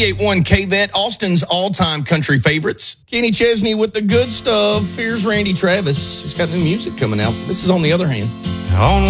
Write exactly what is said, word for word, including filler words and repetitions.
ninety-eight point one K-Vet, Austin's all-time country favorites. Kenny Chesney with the good stuff. Here's Randy Travis. He's got new music coming out. This is On the Other Hand. On